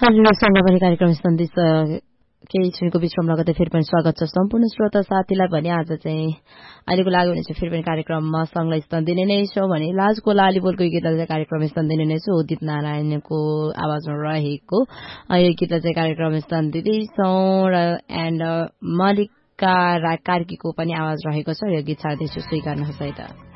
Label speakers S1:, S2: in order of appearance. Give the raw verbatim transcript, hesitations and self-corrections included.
S1: रेडियोसँग पनि कार्यक्रम सन्देश केही क्षणको विश्राम लगाउँदै फेरि पनि स्वागत छ सम्पूर्ण श्रोता साथीलाई भने आज चाहिँ अहिलेको लागि भने चाहिँ फेरि पनि कार्यक्रममा सँगलाई स्थान दिने नै छौँ भने लाजको लालीबोलको यो गीतलाई चाहिँ कार्यक्रम स्थान दिने नै छु उदित नारायणको आवाजमा रहेको यो गीतलाई चाहिँ कार्यक्रम स्थान दिँदैछौँ र एन्ड मलिका कार्कीको पनि आवाज रहेको छ यो गीत सार्दैछु स्वीकार्नुहोस् है त